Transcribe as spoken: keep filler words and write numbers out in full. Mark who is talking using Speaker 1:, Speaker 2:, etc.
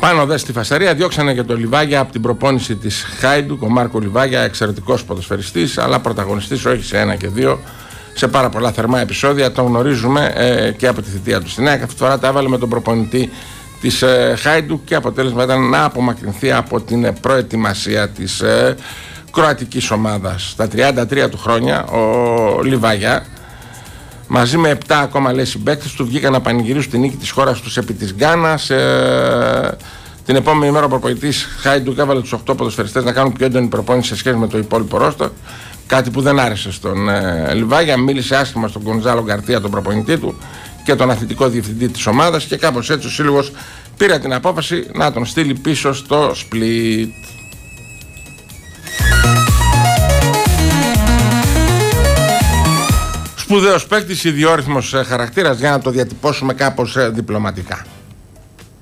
Speaker 1: Πάνω δε στη φασαρία διώξανε και το Λιβάγια από την προπόνηση της Χάιντουκ. Ο Μάρκο Λιβάγια, εξαιρετικός ποδοσφαιριστής, αλλά πρωταγωνιστής όχι σε ένα και δύο, σε πάρα πολλά θερμά επεισόδια. Τον γνωρίζουμε ε, και από τη θητεία του στην ΑΕΚ. Αυτή τη φορά τα έβαλε με τον προπονητή της ε, Χάιντουκ και αποτέλεσμα ήταν να απομακρυνθεί από την ε, προετοιμασία της ε, κροατικής ομάδας. Στα τριάντα τρία του χρόνια ο Λιβάγια, μαζί με επτά ακόμα λέει συμπαίκτες του, βγήκαν να πανηγυρίσουν την νίκη της χώρας τους επί της Γκάνας. Ε, την επόμενη μέρα ο προπονητής Χάιντουκ έβαλε τους οκτώ ποδοσφαιριστές να κάνουν πιο έντονη προπόνηση σε σχέση με το υπόλοιπο ρόστο. Κάτι που δεν άρεσε στον ε, Λιβάγια. Μίλησε άσχημα στον Γκονζάλο Γκαρτία, τον προπονητή του, και τον αθλητικό διευθυντή της ομάδας, και κάπως έτσι ο σύλλογος πήρε την απόφαση να τον στείλει πίσω στο Σπλίτ. Σπουδαίος παίκτης, ιδιόρυθμος χαρακτήρας, για να το διατυπώσουμε κάπως διπλωματικά.